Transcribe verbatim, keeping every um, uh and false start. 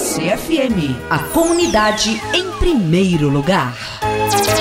C F M, a comunidade em primeiro lugar.